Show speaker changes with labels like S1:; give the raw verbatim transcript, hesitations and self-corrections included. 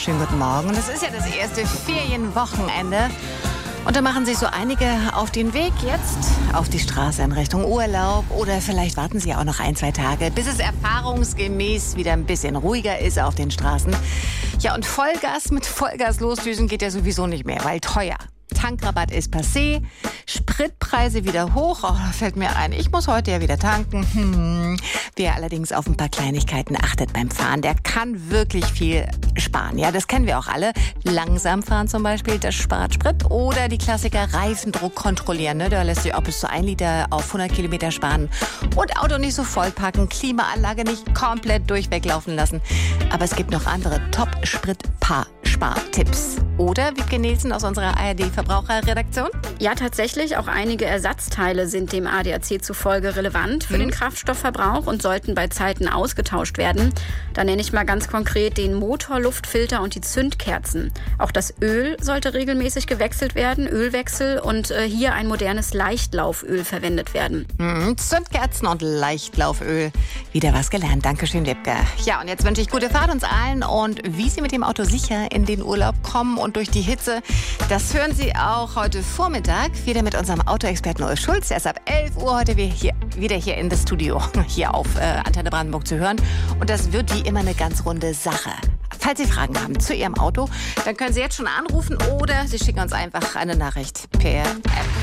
S1: Schönen guten Morgen. Es ist ja das erste Ferienwochenende. Und da machen sich so einige auf den Weg jetzt auf die Straße in Richtung Urlaub. Oder vielleicht warten sie auch noch ein, zwei Tage, bis es erfahrungsgemäß wieder ein bisschen ruhiger ist auf den Straßen. Ja, und Vollgas mit Vollgas losdüsen geht ja sowieso nicht mehr, weil teuer. Tankrabatt ist passé, Spritpreise wieder hoch. Oh, da fällt mir ein, ich muss heute ja wieder tanken. Hm. Wer allerdings auf ein paar Kleinigkeiten achtet beim Fahren, der kann wirklich viel sparen. Ja, das kennen wir auch alle. Langsam fahren zum Beispiel, das spart Sprit. Oder die Klassiker Reifendruck kontrollieren. Ne? Da lässt sich auch bis zu ein Liter auf hundert Kilometer sparen. Und Auto nicht so vollpacken, Klimaanlage nicht komplett durchweglaufen lassen. Aber es gibt noch andere Top-Sprit-Paar-Spartipps. Oder Wiebke Nielsen aus unserer A R D-Verbraucherredaktion?
S2: Ja, tatsächlich. Auch einige Ersatzteile sind dem A D A C zufolge relevant für mhm. den Kraftstoffverbrauch und sollten bei Zeiten ausgetauscht werden. Da nenne ich mal ganz konkret den Motorluftfilter und die Zündkerzen. Auch das Öl sollte regelmäßig gewechselt werden, Ölwechsel, und äh, hier ein modernes Leichtlauföl verwendet werden.
S1: Mhm. Zündkerzen und Leichtlauföl. Wieder was gelernt. Dankeschön, Wiebke. Ja, und jetzt wünsche ich gute Fahrt uns allen und wie Sie mit dem Auto sicher in den Urlaub kommen und durch die Hitze, das hören Sie auch heute Vormittag wieder mit unserem Autoexperten Ulf Schulz. Er ist ab elf Uhr heute hier, wieder hier in das Studio, hier auf äh, Antenne Brandenburg zu hören. Und das wird wie immer eine ganz runde Sache. Falls Sie Fragen haben zu Ihrem Auto, dann können Sie jetzt schon anrufen oder Sie schicken uns einfach eine Nachricht per App.